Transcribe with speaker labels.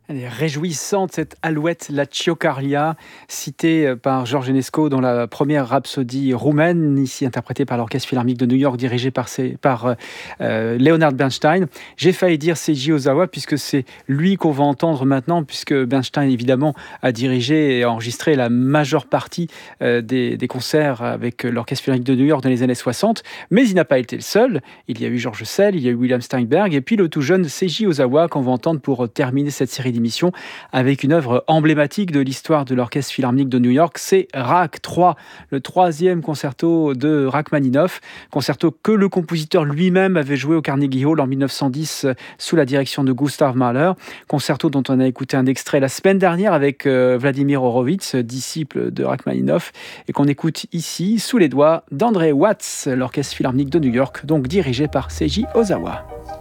Speaker 1: Elle est réjouissante cette Alouette, la Cioccarlia, citée par George Enesco dans la première rhapsodie roumaine, ici interprétée par l'Orchestre Philharmonique de New York, dirigé par Leonard Bernstein. J'ai failli dire Seiji Ozawa, puisque c'est lui qu'on va entendre maintenant, puisque Bernstein, évidemment, a dirigé et enregistré la majeure partie des concerts avec l'Orchestre Philharmonique de New York dans les années 60. Mais il n'a pas été le seul. Il y a eu George Szell, il y a eu William Steinberg, et puis le tout jeune Seiji Ozawa, qu'on va entendre pour terminer cette série d'émission avec une œuvre emblématique de l'histoire de l'Orchestre Philharmonique de New York, c'est Rach 3, le troisième concerto de Rachmaninoff, concerto que le compositeur lui-même avait joué au Carnegie Hall en 1910 sous la direction de Gustav Mahler, concerto dont on a écouté un extrait la semaine dernière avec Vladimir Horowitz, disciple de Rachmaninoff, et qu'on écoute ici sous les doigts d'André Watts, l'Orchestre Philharmonique de New York, donc dirigé par Seiji Ozawa.